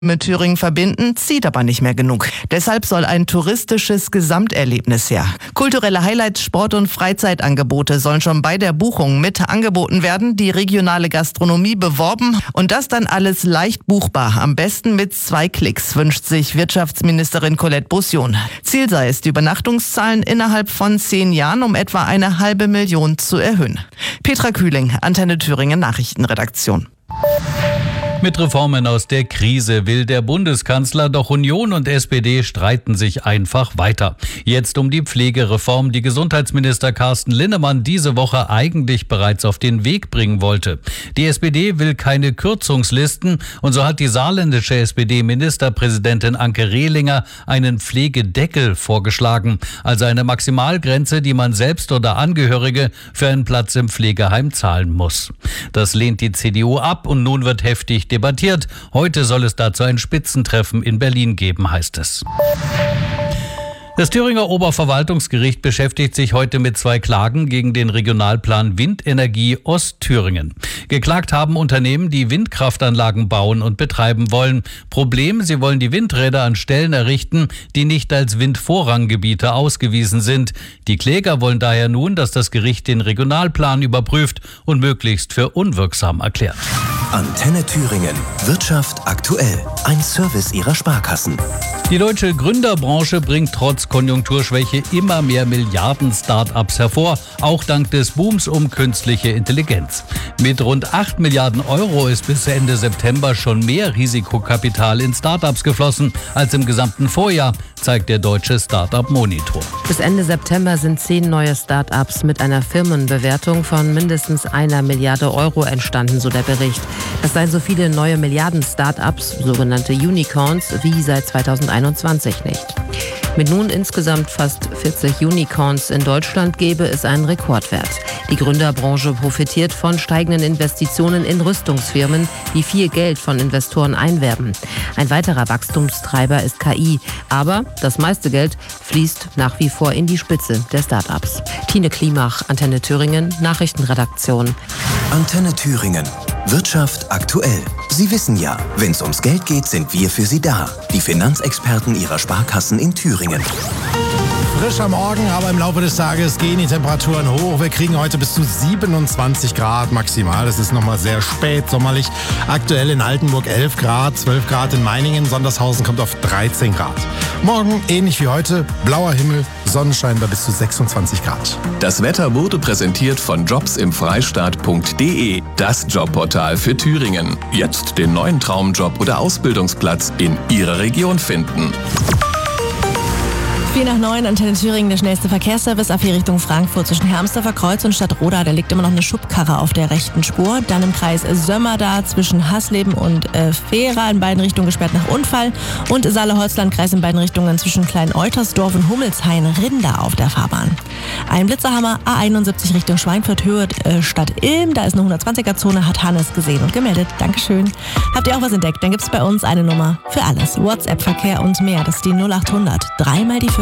mit Thüringen verbinden, zieht aber nicht mehr genug. Deshalb soll ein touristisches Gesamterlebnis her. Kulturelle Highlights, Sport- und Freizeitangebote sollen schon bei der Buchung mit angeboten werden, die regionale Gastronomie beworben und das dann alles leicht buchbar. Am besten mit 2 Klicks, wünscht sich Wirtschaftsministerin Colette Bussion. Ziel sei es, die Übernachtungszahlen innerhalb von 10 Jahren um etwa 500.000 zu erhöhen. Petra Kühling, Antenne Thüringen Nachrichtenredaktion. Mit Reformen aus der Krise will der Bundeskanzler, doch Union und SPD streiten sich einfach weiter. Jetzt um die Pflegereform, die Gesundheitsminister Carsten Linnemann diese Woche eigentlich bereits auf den Weg bringen wollte. Die SPD will keine Kürzungslisten und so hat die saarländische SPD-Ministerpräsidentin Anke Rehlinger einen Pflegedeckel vorgeschlagen, also eine Maximalgrenze, die man selbst oder Angehörige für einen Platz im Pflegeheim zahlen muss. Das lehnt die CDU ab und nun wird heftig debattiert. Heute soll es dazu ein Spitzentreffen in Berlin geben, heißt es. Das Thüringer Oberverwaltungsgericht beschäftigt sich heute mit 2 Klagen gegen den Regionalplan Windenergie Ostthüringen. Geklagt haben Unternehmen, die Windkraftanlagen bauen und betreiben wollen. Problem, sie wollen die Windräder an Stellen errichten, die nicht als Windvorranggebiete ausgewiesen sind. Die Kläger wollen daher nun, dass das Gericht den Regionalplan überprüft und möglichst für unwirksam erklärt. Antenne Thüringen. Wirtschaft aktuell. Ein Service ihrer Sparkassen. Die deutsche Gründerbranche bringt trotz Konjunkturschwäche immer mehr Milliarden-Startups hervor, auch dank des Booms um künstliche Intelligenz. Mit rund 8 Milliarden Euro ist bis Ende September schon mehr Risikokapital in Startups geflossen als im gesamten Vorjahr, zeigt der deutsche Startup-Monitor. Bis Ende September sind 10 neue Startups mit einer Firmenbewertung von mindestens 1 Milliarde Euro entstanden, so der Bericht. Das seien so viele neue Milliarden-Startups, sogenannte Unicorns, wie seit 2021 nicht. Mit nun insgesamt fast 40 Unicorns in Deutschland gäbe es einen Rekordwert. Die Gründerbranche profitiert von steigenden Investitionen in Rüstungsfirmen, die viel Geld von Investoren einwerben. Ein weiterer Wachstumstreiber ist KI, aber das meiste Geld fließt nach wie vor in die Spitze der Startups. Tine Klimach, Antenne Thüringen, Nachrichtenredaktion. Antenne Thüringen. Wirtschaft aktuell. Sie wissen ja, wenn es ums Geld geht, sind wir für Sie da. Die Finanzexperten Ihrer Sparkassen in Thüringen. Frisch am Morgen, aber im Laufe des Tages gehen die Temperaturen hoch. Wir kriegen heute bis zu 27 Grad maximal. Das ist nochmal sehr spät sommerlich. Aktuell in Altenburg 11 Grad, 12 Grad in Meiningen. Sondershausen kommt auf 13 Grad. Morgen ähnlich wie heute, blauer Himmel, Sonnenschein bei bis zu 26 Grad. Das Wetter wurde präsentiert von jobsimfreistaat.de, das Jobportal für Thüringen. Jetzt den neuen Traumjob oder Ausbildungsplatz in Ihrer Region finden. 8:04, Antenne Thüringen, der schnellste Verkehrsservice ab hier Richtung Frankfurt zwischen Hermsdorfer Kreuz und Stadtroda. Da liegt immer noch eine Schubkarre auf der rechten Spur. Dann im Kreis Sömmerda zwischen Hasleben und Fehra in beiden Richtungen gesperrt nach Unfall. Und Saale-Holzland-Kreis in beiden Richtungen zwischen Klein-Eutersdorf und Hummelshain-Rinder auf der Fahrbahn. Ein Blitzerhammer A71 Richtung Schweinfurt, Höhe Stadt Ilm. Da ist eine 120er-Zone, hat Hannes gesehen und gemeldet. Dankeschön. Habt ihr auch was entdeckt? Dann gibt es bei uns eine Nummer für alles. WhatsApp-Verkehr und mehr. Das ist die 0800 3 mal die 5.